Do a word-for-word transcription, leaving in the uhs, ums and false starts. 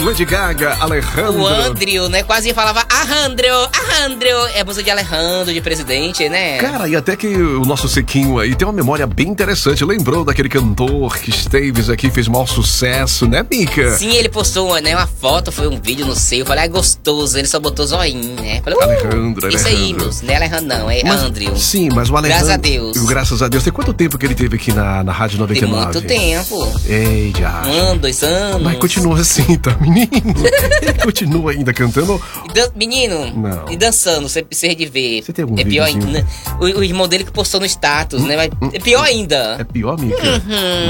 Lady Gaga, Alejandro. O Andrew, né? Quase falava Alejandro, Alejandro. É a música de Alejandro, de presidente, né? Cara, e até que o nosso Sequinho aí tem uma memória bem interessante. Lembrou daquele cantor que esteve aqui, fez maior sucesso, né, Mica? Sim, ele postou, né, uma foto, foi um vídeo, não sei. Eu falei, ah, gostoso. Ele só botou zoinho, né? Falei, uh, Alejandro, isso Alejandro. aí, moço. Não é Alejandro, não. É Mas, Andrew. Sim, mas o Alejandro... Graças a Deus. Graças a Deus. Tem quanto tempo que ele teve aqui na, na Rádio noventa e nove? Tem muito tempo. Ei, já. Um ano, dois anos. Mas continua assim, tá, menino? Ele continua ainda cantando. E dan- Menino, Não. e dançando, você precisa de ver. Você tem algum É pior videozinho? ainda. O, o irmão dele que postou no status, né? Mas é pior ainda. É pior, Mica? Uhum.